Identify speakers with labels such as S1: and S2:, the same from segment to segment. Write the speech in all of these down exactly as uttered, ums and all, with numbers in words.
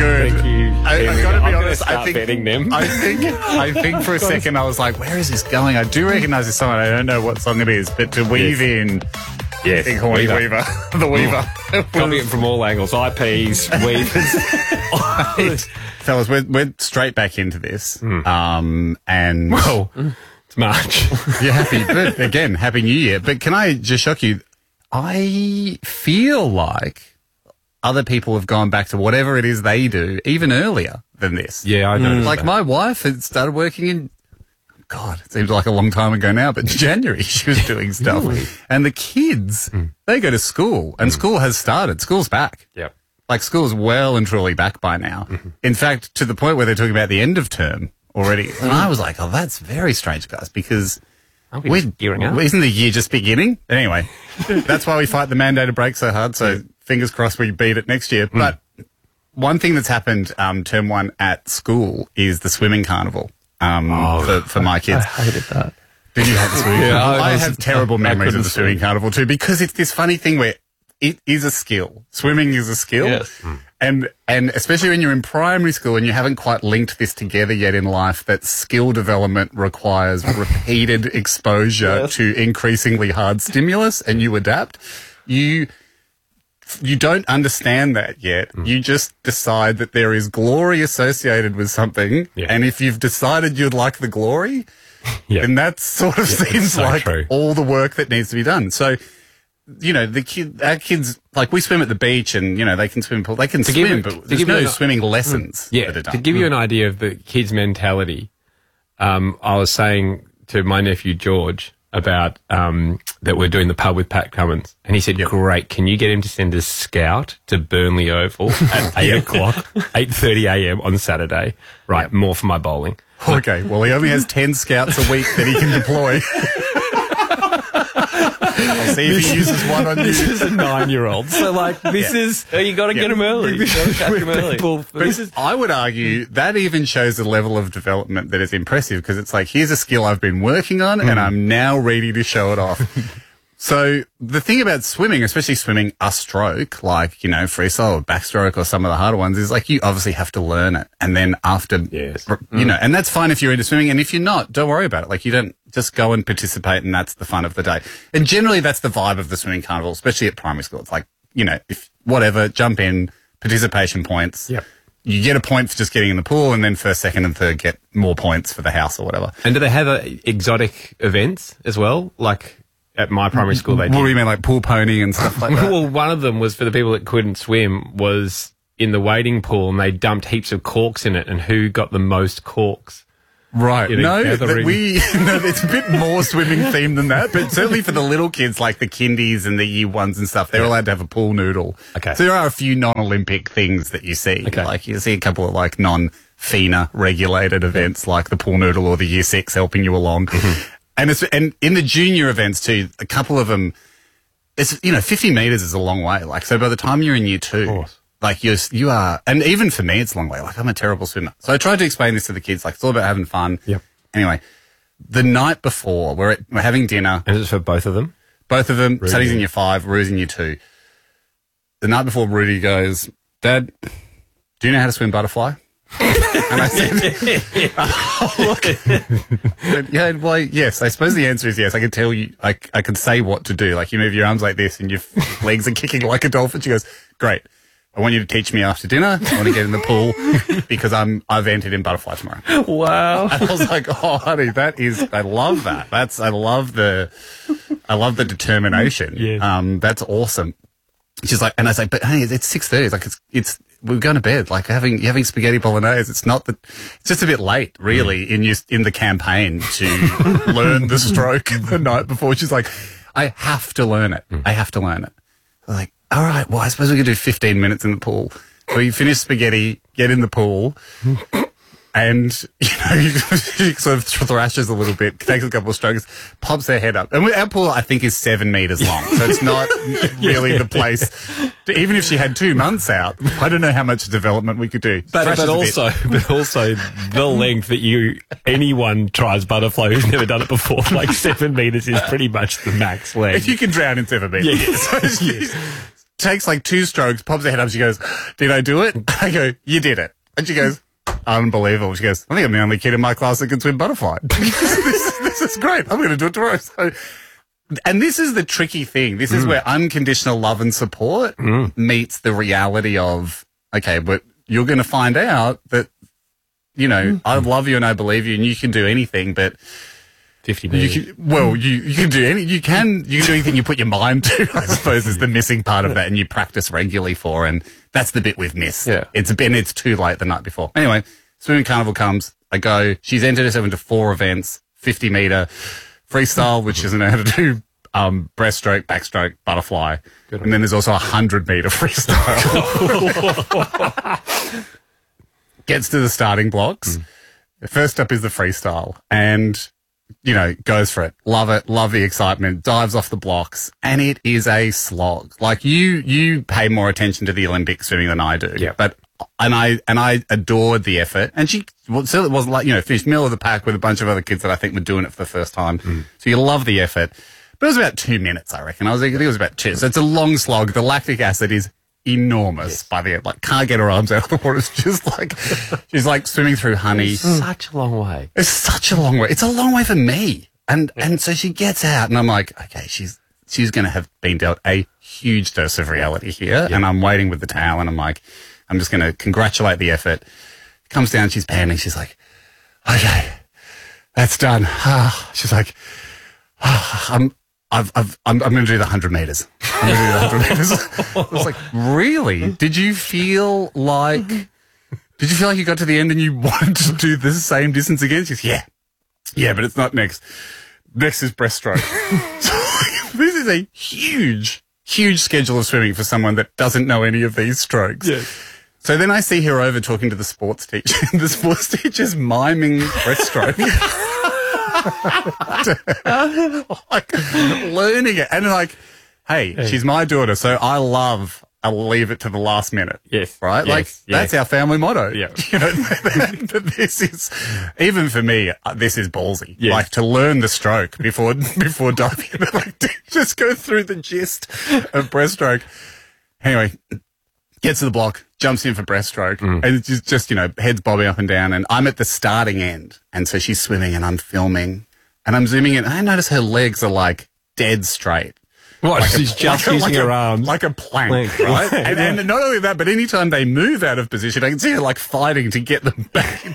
S1: good.
S2: Thank you.
S1: I, I gotta be
S2: I'm
S1: honest.
S2: Start
S1: I think
S2: betting them.
S1: I think I think for a second I was like, "Where is this going?" I do recognise this song. I don't know what song it is, but to weave
S2: Yes.
S1: in,
S2: Yes,
S1: Big Horny
S2: Weaver.
S1: Weaver, the Weaver.
S2: Copy it from all angles. I Ps, Weavers.
S1: Fellas, we're we're straight back into this, um, and
S2: Well, it's March.
S1: you're happy. But again, Happy New Year. But can I just shock you? I feel like other people have gone back to whatever it is they do even earlier than this.
S2: Yeah, I noticed
S1: Like
S2: that.
S1: my wife had started working in, God, it seems like a long time ago now, but January she was doing stuff. And the kids, they go to school and school has started. School's back.
S2: Yep.
S1: Like school's well and truly back by now. In fact, to the point where they're talking about the end of term already. And I was like, oh, that's very strange, guys, because
S2: Aren't we
S1: we're
S2: just gearing up?
S1: Isn't the year just beginning? Anyway, that's why we fight the mandated break so hard. So fingers crossed we beat it next year. But one thing that's happened um, term one at school is the swimming carnival um, for, for my kids.
S3: I hated that.
S1: Did you have the swimming
S2: Yeah,
S1: carnival?
S2: I
S1: I,
S2: was-
S1: have terrible
S2: I
S1: memories of
S2: couldn't
S1: the swimming
S2: swim.
S1: carnival too, because it's this funny thing where it is a skill. Swimming is a skill.
S3: Yes.
S1: And and especially when you're in primary school and you haven't quite linked this together yet in life, that skill development requires repeated exposure
S3: Yes.
S1: to increasingly hard stimulus, and you adapt. You you don't understand that yet. You just decide that there is glory associated with something,
S2: Yeah.
S1: and if you've decided you'd like the glory,
S2: Yeah.
S1: then that sort of seems
S2: so
S1: like
S2: true.
S1: all the work that needs to be done. So, you know, the kid, our kids, like we swim at the beach, and you know they can swim. They can
S2: give
S1: swim,
S2: you-
S1: but
S2: to
S1: there's
S2: give
S1: no
S2: you an-
S1: swimming lessons.
S2: Yeah,
S1: that are
S2: to
S1: done.
S2: give you an idea of the kids' mentality, um, I was saying to my nephew George about um, that we're doing the pub with Pat Cummins, and he said, "Great, can you get him to send a scout to Burnley Oval at eight o'clock, eight thirty a.m. on Saturday? Right, more for my bowling."
S1: Okay, well, he only has ten scouts a week that he can deploy. I'll see if he uses one on
S2: This
S1: you.
S2: is a nine-year-old, so like this
S1: Yeah.
S2: is
S3: Oh, you got to
S1: Yeah.
S3: get him early. You got to catch him early.
S2: people.
S1: But
S2: This is
S1: I would argue that even shows a level of development that is impressive, because it's like, here's a skill I've been working on and I'm now ready to show it off. So the thing about swimming, especially swimming a stroke, like, you know, freestyle or backstroke or some of the harder ones, is like you obviously have to learn it. And then after,
S2: Yes.
S1: you know, and that's fine if you're into swimming. And if you're not, don't worry about it. Like, you don't just go and participate, and that's the fun of the day. And generally that's the vibe of the swimming carnival, especially at primary school. It's like, you know, if whatever, jump in, participation points.
S2: Yep.
S1: You get a point for just getting in the pool, and then first, second, and third get more points for the house or whatever.
S2: And do they have uh, exotic events as well? Like at my primary school, they
S1: What do
S2: did.
S1: you mean, like pool pony and stuff like that?
S2: Well, one of them was for the people that couldn't swim was in the wading pool, and they dumped heaps of corks in it, and who got the most corks?
S1: Right.
S2: You know,
S1: No,
S2: gathering-
S1: that we, no, it's a bit more swimming themed than that, but certainly for the little kids, like the kindies and the year ones and stuff, they're allowed to have a pool noodle.
S2: Okay.
S1: So there are a few non-Olympic things that you see.
S2: Okay.
S1: Like you see a couple of like non-FINA regulated events like the pool noodle or the year six helping you along. And it's, and in the junior events too, a couple of them, it's, you know, fifty meters is a long way. Like, so by the time you're in year two,
S2: course.
S1: like you're, you are, and even for me, it's a long way. Like, I'm a terrible swimmer. So I tried to explain this to the kids. Like, it's all about having fun.
S2: Yep.
S1: Anyway, the night before, we're, at, we're having dinner.
S2: And it's for both of them.
S1: Both of them, Sadie's in year five, Rudy's in year two. The night before, Rudy goes, "Dad, do you know how to swim butterfly?" And I said, oh, look. But, yeah, well, yes, I suppose the answer is yes. I can tell you, I, I can say what to do. Like, you move your arms like this and your legs are kicking like a dolphin. She goes, "Great. I want you to teach me after dinner. I want to get in the pool because I'm, I've entered in butterfly tomorrow."
S3: Wow.
S1: And I was like, "Oh, honey, that is, I love that. That's, I love the, I love the determination.
S2: Yeah.
S1: Um, that's awesome." She's like, and I was like, "But honey, it's six thirty. It's like, it's, it's, we're going to bed. Like having, you're having spaghetti bolognese. It's not the, it's just a bit late, really, in your, in the campaign to learn the stroke the night before." She's like, "I have to learn it. I have to learn it." I was like, "All right, well, I suppose we could do fifteen minutes in the pool." So you finish spaghetti, get in the pool, and, you know, she sort of thrashes a little bit, takes a couple of strokes, pops her head up. And our pool, I think, is seven metres long, so it's not really the place. To, even if she had two months out, I don't know how much development we could do.
S2: But,
S1: Thrashes
S2: but
S1: a bit.
S2: also, but also the length that you anyone tries butterfly who's never done it before, like seven meters is pretty much the max length.
S1: If you can drown in seven metres.
S2: Yeah.
S1: So she's- takes like two strokes, pops her head up. She goes, "Did I do it?" I go, "You did it." And she goes, "Unbelievable." She goes, "I think I'm the only kid in my class that can swim butterfly." this, this is great. I'm going to do it tomorrow. So, and this is the tricky thing. This is
S2: Mm.
S1: where unconditional love and support
S2: Mm.
S1: meets the reality of, okay, but you're going to find out that, you know,
S2: Mm.
S1: I love you and I believe you and you can do anything, but
S2: fifty
S1: you
S2: meters.
S1: can, well, you, you can do any, you can, you can do anything you put your mind to, I suppose, is the missing part of that, and you practice regularly for, and that's the bit we've missed.
S2: Yeah.
S1: It's been, it's too late the night before. Anyway, swimming carnival comes, I go, she's entered herself into four events, fifty meter freestyle, which isn't how to do, um, breaststroke, backstroke, butterfly.
S2: Good
S1: And then there's also a hundred meter freestyle. Gets to the starting blocks. The first up is the freestyle, and, you know, goes for it. Love it. Love the excitement. Dives off the blocks, and it is a slog. Like, you, you pay more attention to the Olympic swimming than I do.
S2: Yeah.
S1: But, and I, and I adored the effort. And she, well, certainly wasn't like, you know, finished middle of the pack with a bunch of other kids that I think were doing it for the first time. So you love the effort. But it was about two minutes, I reckon. I was, I think it was about two. So it's a long slog. The lactic acid is enormous by the end. Like, can't get her arms out of the water. It's just like, she's like swimming through honey.
S2: Such a long way.
S1: It's such a long way. It's a long way for me. And and so she gets out, and I'm like, okay, she's she's going to have been dealt a huge dose of reality here. And I'm waiting with the towel, and I'm like, I'm just going to congratulate the effort. Comes down, she's panting. She's like, okay, that's done. Ah. She's like, ah, I'm. I've, I've, I'm, I'm going to do the one hundred meters. I'm going to do the one hundred meters. I was like, really? Did you feel like, did you feel like you got to the end and you wanted to do the same distance again? She's, yeah. Yeah, but it's not next. Next is breaststroke. So, this is a huge, huge schedule of swimming for someone that doesn't know any of these strokes.
S2: Yes.
S1: So then I see her over talking to the sports teacher. The sports teacher's miming breaststroke. Like, learning it. And like, hey, she's my daughter, so I love, I'll leave it to the last minute.
S2: Yes.
S1: Right?
S2: Yes,
S1: Like,
S2: yes.
S1: that's our family motto.
S2: Yeah.
S1: You know, that this is, even for me, uh, this is ballsy.
S2: Yes.
S1: Like, to learn the stroke before, before diving in, like, to just go through the gist of breaststroke. Anyway, gets to the block, jumps in for breaststroke,
S2: Mm.
S1: and it's just, just, you know, heads bobbing up and down, and I'm at the starting end, and so she's swimming, and I'm filming, and I'm zooming in, and I notice her legs are, like, dead straight.
S2: What?
S1: Like a-
S2: She's just
S1: like a-
S2: using
S1: like
S2: her
S1: a-
S2: arms.
S1: Like a plank,
S2: Plank,
S1: right?
S2: right,
S1: and, and not only that, but anytime they move out of position, I can see her, like, fighting to get them back,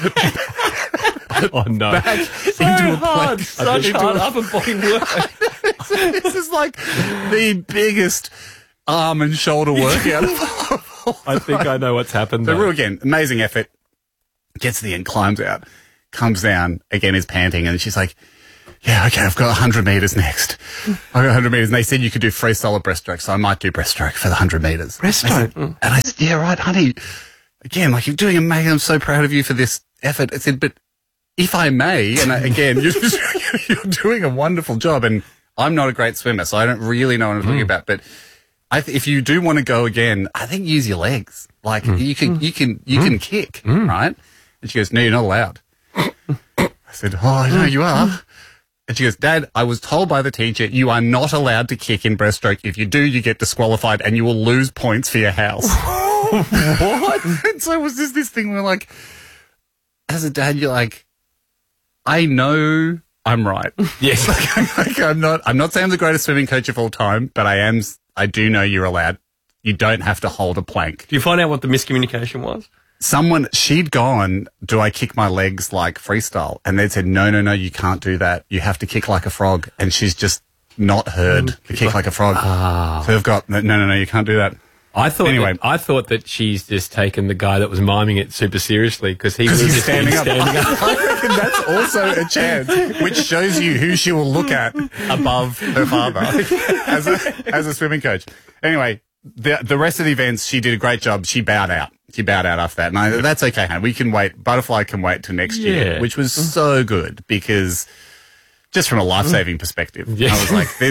S2: Oh, no.
S1: back
S3: So
S1: into a
S3: hard.
S1: plank.
S3: Such
S1: Into
S3: hard
S1: a-
S3: upper body work.
S1: This is like the biggest arm and shoulder workout.
S2: I think I know what's happened
S1: So
S2: there.
S1: real again, amazing effort. Gets to the end, climbs out, comes down, again is panting, and she's like, yeah, okay, I've got one hundred meters next. I've got one hundred meters. And they said you could do freestyle or breaststroke, so I might do breaststroke for the one hundred meters.
S2: Breaststroke?
S1: And I said, yeah, right, honey. Again, like, you're doing amazing. I'm so proud of you for this effort. I said, but if I may, and I, again, you're, you're doing a wonderful job, and I'm not a great swimmer, so I don't really know what I'm talking about, but I th- if you do want to go again, I think use your legs. Like, you can, you can, you can kick, right? And she goes, no, you're not allowed. I said, oh, no, you are. And she goes, Dad, I was told by the teacher you are not allowed to kick in breaststroke. If you do, you get disqualified and you will lose points for your house. What? And so it was just this thing where, like, as a dad, you're like, I know I'm right.
S2: Yes.
S1: like, like, I'm not, I'm not saying I'm the greatest swimming coach of all time, but I am, I do know you're allowed. You don't have to hold a plank.
S3: Do you find out what the miscommunication was?
S1: Someone, she'd gone, do I kick my legs like freestyle? And they'd said, no, no, no, you can't do that. You have to kick like a frog. And she's just not heard the kick like a frog. So they've got, no, no, no, you can't do that.
S2: I thought
S1: Anyway.
S2: that, I thought that she's just taken the guy that was miming it super seriously because he was
S1: Because he's
S2: just
S1: standing up.
S2: standing up.
S1: I reckon that's also a chance, which shows you who she will look at above her father as a, as a swimming coach. Anyway, the the rest of the events, she did a great job. She bowed out. She bowed out after that. And I, that's okay, hon. We can wait. Butterfly can wait till next year,
S2: Yeah.
S1: which was so good because just from a life-saving perspective,
S2: Yeah.
S1: I was like, there's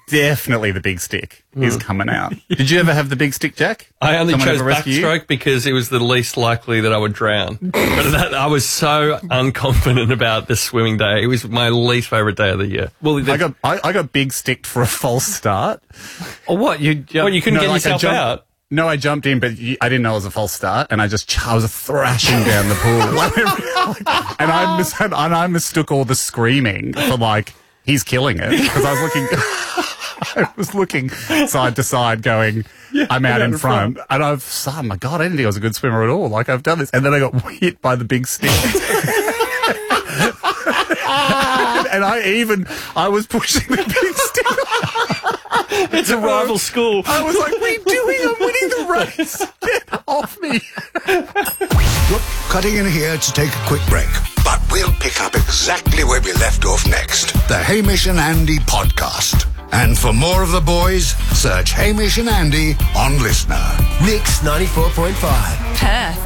S1: definitely the big stick is coming out. Did you ever have the big stick, Jack?
S3: I only
S1: Someone
S3: chose
S1: ever rescue you?
S3: backstroke because it was the least likely that I would drown. But that, I was so unconfident about this swimming day. It was my least favourite day of the year.
S2: Well,
S1: I got I, I got big sticked for a false start.
S2: or what? You, ju-
S3: Well, you couldn't
S1: No,
S3: get
S1: like I
S3: yourself
S1: jumped-
S3: out.
S1: No, I jumped in, but you, I didn't know it was a false start, and I just ch- I was thrashing down the pool, and I mis- and I mistook all the screaming for like he's killing it because I was looking, I was looking side to side, going, I'm out in front, and I've oh my god, I didn't think I was a good swimmer at all. Like I've done this, and then I got hit by the big stick. And I even, I was pushing the big stick.
S3: It's a rival school.
S1: I was like, what are you doing? I'm winning the race. Get off me.
S4: Look, cutting in here to take a quick break, but we'll pick up exactly where we left off next. The Hamish and Andy podcast. And for more of the boys, search Hamish and Andy on Listener.
S5: Mix ninety-four point five.
S6: Perth.